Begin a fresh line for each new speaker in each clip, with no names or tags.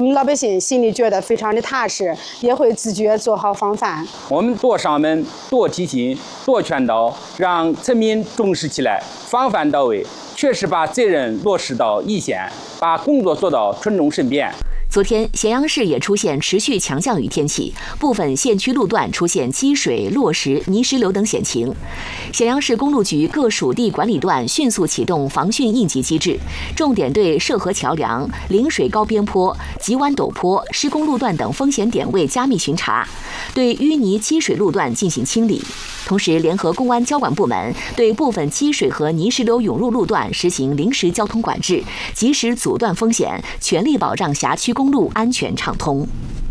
老百姓心里觉得非常的踏实，也会自觉做好防范。
我们多上门、多提醒、多劝导，让村民重视起来，防范到位，确实把责任落实到一线，把工作做到春种顺便。
昨天，咸阳市也出现持续强降雨天气，部分县区路段出现积水、落石、泥石流等险情。咸阳市公路局各属地管理段迅速启动防汛应急机制，重点对涉河桥梁、临水高边坡、急弯陡坡、施工路段等风险点位加密巡查，对淤泥积水路段进行清理。同时，联合公安交管部门对部分积水和泥石流涌入路段实行临时交通管制，及时阻断风险，全力保障辖区公路安全畅通。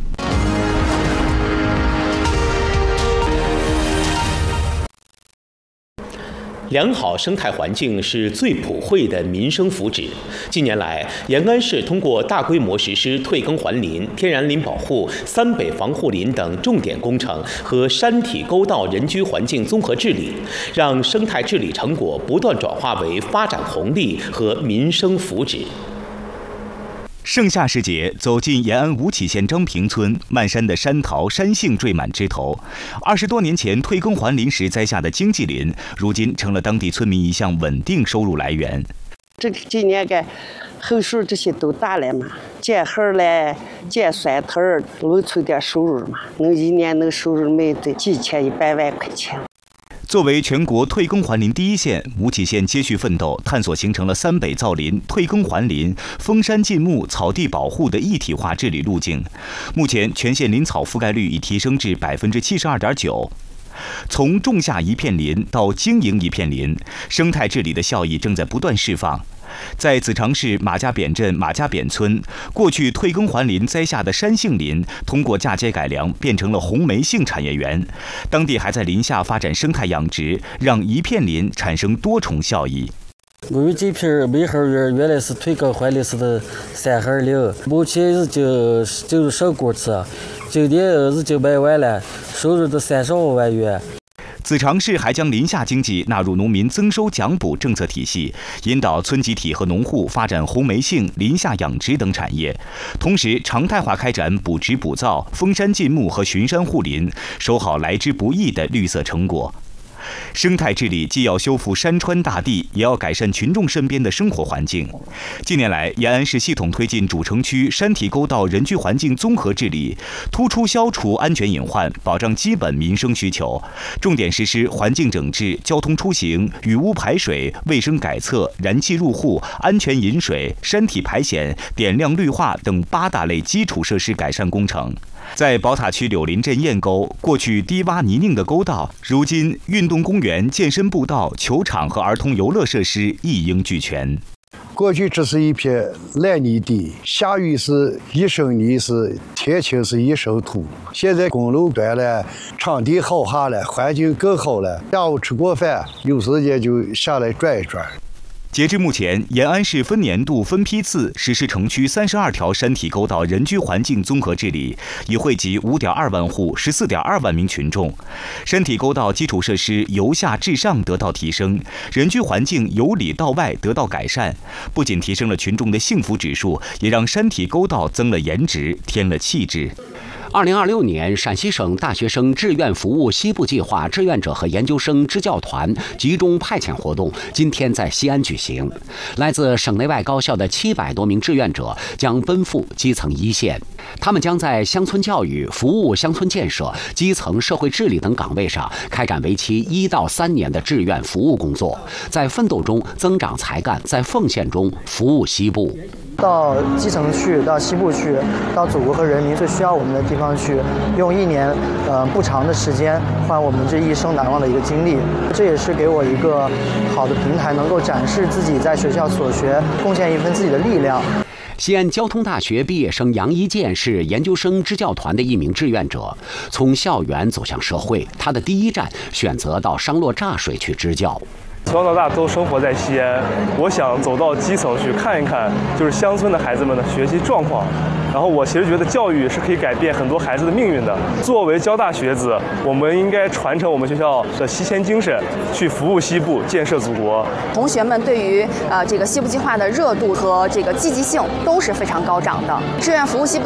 良好生态环境是最普惠的民生福祉。近年来，延安市通过大规模实施退耕还林、天然林保护、三北防护林等重点工程和山体沟道人居环境综合治理，让生态治理成果不断转化为发展红利和民生福祉。
盛夏时节，走进延安吴起县张平村，漫山的山桃、山杏缀满枝头。20多年前退耕还林时栽下的经济林，如今成了当地村民一项稳定收入来源。
这今年个后树这些都大了嘛，剪核嘞、剪蒜头儿，能存点收入嘛，能一年能收入没得几千100万块钱。
作为全国退耕还林第一县，吴起县接续奋斗，探索形成了三北造林、退耕还林、封山禁牧、草地保护的一体化治理路径。目前，全县林草覆盖率已提升至72.9%。从种下一片林到经营一片林，生态治理的效益正在不断释放。在子长市马家扁镇马家扁村，过去退耕还林栽下的山杏林，通过嫁接改良变成了红梅杏产业园。当地还在林下发展生态养殖，让一片林产生多重效益。
我们这片梅花园原来是退耕还林时的3号林，目前就是上果子，今年已经卖完了，收入都35万元。
子长市还将林下经济纳入农民增收奖补政策体系，引导村集体和农户发展红梅杏、林下养殖等产业，同时常态化开展补植补造、封山禁牧和巡山护林，收好来之不易的绿色成果。生态治理既要修复山川大地，也要改善群众身边的生活环境。近年来，延安市系统推进主城区山体沟道人居环境综合治理，突出消除安全隐患，保障基本民生需求。重点实施环境整治、交通出行、雨污排水、卫生改厕、燃气入户、安全饮水、山体排险、点亮绿化等8大类基础设施改善工程。在宝塔区柳林镇堰沟，过去低洼泥泞的沟道，如今运动公园、健身步道、球场和儿童游乐设施一应俱全。
过去这是一片烂泥地，下雨是一升泥，是天晴是一升土。现在公路端了，场地好下了，环境更好了。下午吃过饭，有时间就下来转一转。
截至目前，延安市分年度分批次实施城区32条山体沟道人居环境综合治理，已惠及5.2万户、14.2万名群众。山体沟道基础设施由下至上得到提升，人居环境由里到外得到改善，不仅提升了群众的幸福指数，也让山体沟道增了颜值，添了气质。
2026年陕西省大学生志愿服务西部计划志愿者和研究生支教团集中派遣活动今天在西安举行。来自省内外高校的700多名志愿者将奔赴基层一线，他们将在乡村教育、服务乡村建设、基层社会治理等岗位上开展为期1到3年的志愿服务工作，在奋斗中增长才干，在奉献中服务西部。
到基层去，到西部去，到祖国和人民最需要我们的地方去，用1年不长的时间换我们这一生难忘的一个经历。这也是给我一个好的平台，能够展示自己在学校所学，贡献一份自己的力量。
西安交通大学毕业生杨一建是研究生支教团的一名志愿者，从校园走向社会，他的第一站选择到商洛柞水去支教。
从小到大都生活在西安，我想走到基层去看一看，就是乡村的孩子们的学习状况。然后我其实觉得教育是可以改变很多孩子的命运的。作为交大学子，我们应该传承我们学校的西迁精神，去服务西部，建设祖国。
同学们对于这个西部计划的热度和这个积极性都是非常高涨的。志愿服务西部